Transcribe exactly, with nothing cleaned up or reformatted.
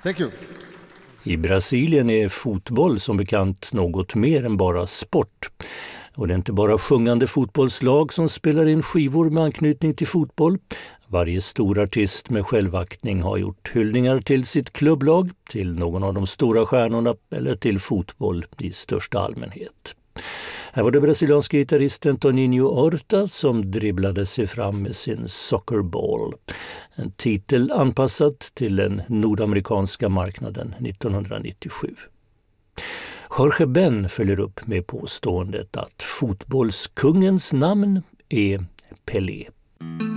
Thank you. I Brasilien är fotboll som bekant något mer än bara sport. Och det är inte bara sjungande fotbollslag som spelar in skivor med anknytning till fotboll. Varje stor artist med självaktning har gjort hyllningar till sitt klubblag, till någon av de stora stjärnorna eller till fotboll i största allmänhet. Här var det brasilianska gitarristen Toninho Horta som dribblade sig fram med sin Soccer Ball. En titel anpassad till den nordamerikanska marknaden nittonhundranittiosju. Jorge Ben följer upp med påståendet att fotbollskungens namn är Pelé.